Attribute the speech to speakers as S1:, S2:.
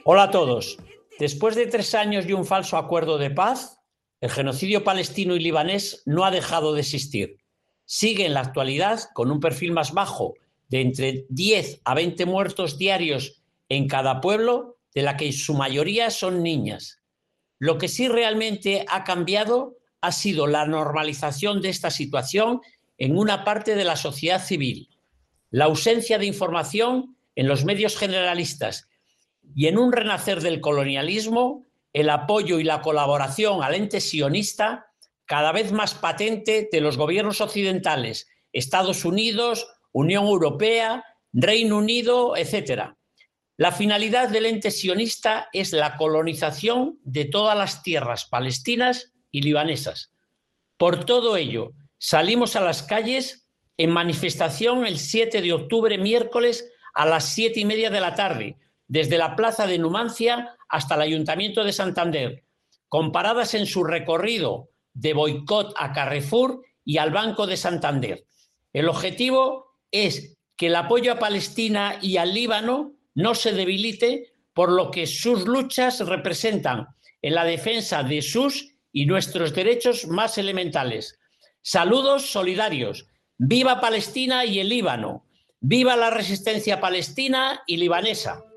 S1: Hola a todos. Después de 3 años y un falso acuerdo de paz, el genocidio palestino y libanés no ha dejado de existir. Sigue en la actualidad con un perfil más bajo de entre 10 a 20 muertos diarios en cada pueblo, de la que su mayoría son niñas. Lo que sí realmente ha cambiado ha sido la normalización de esta situación en una parte de la sociedad civil, la ausencia de información en los medios generalistas y, en un renacer del colonialismo, el apoyo y la colaboración al ente sionista cada vez más patente de los gobiernos occidentales, Estados Unidos, Unión Europea, Reino Unido, etc. La finalidad del ente sionista es la colonización de todas las tierras palestinas y libanesas. Por todo ello, salimos a las calles en manifestación el 7 de octubre, miércoles, a las 7:30 de la tarde, desde la plaza de Numancia hasta el Ayuntamiento de Santander, con paradas en su recorrido de boicot a Carrefour y al Banco de Santander. El objetivo es que el apoyo a Palestina y al Líbano no se debilite, por lo que sus luchas representan en la defensa de sus y nuestros derechos más elementales. Saludos solidarios. ¡Viva Palestina y el Líbano! ¡Viva la resistencia palestina y libanesa!